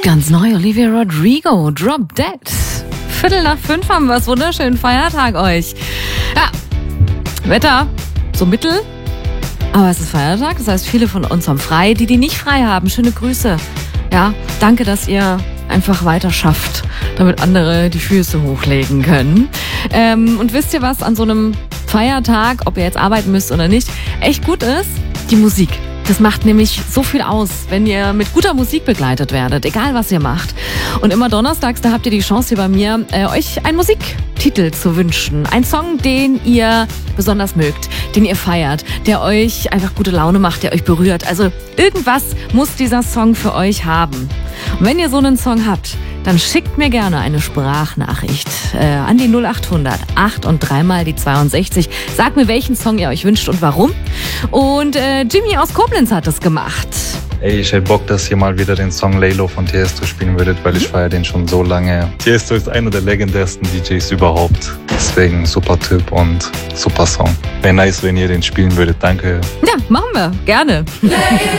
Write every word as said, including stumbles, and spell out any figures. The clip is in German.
Ganz neu, Olivia Rodrigo, Drop Dead. Viertel nach fünf haben wir es. Wunderschönen Feiertag euch. Ja, Wetter so mittel, aber es ist Feiertag. Das heißt, viele von uns haben frei. Die, die nicht frei haben, schöne Grüße. Ja, danke, dass ihr einfach weiter schafft, damit andere die Füße hochlegen können. Ähm, und wisst ihr, was an so einem Feiertag, ob ihr jetzt arbeiten müsst oder nicht, echt gut ist? Die Musik. Das macht nämlich so viel aus, wenn ihr mit guter Musik begleitet werdet, egal was ihr macht. Und immer donnerstags, da habt ihr die Chance hier bei mir, äh, euch einen Musiktitel zu wünschen. Ein Song, den ihr besonders mögt, den ihr feiert, der euch einfach gute Laune macht, der euch berührt. Also irgendwas muss dieser Song für euch haben. Und wenn ihr so einen Song habt, dann schickt mir gerne eine Sprachnachricht äh, an die null acht hundert acht und dreimal die zweiundsechzig. Sagt mir, welchen Song ihr euch wünscht und warum. Und äh, Jimmy aus Koblenz hat es gemacht. Ey, ich hätte Bock, dass ihr mal wieder den Song Laylo von Tiesto spielen würdet, weil ich feiere den schon so lange. Tiesto ist einer der legendärsten D Js überhaupt. Deswegen super Typ und super Song. Wäre nice, wenn ihr den spielen würdet. Danke. Ja, machen wir. Gerne.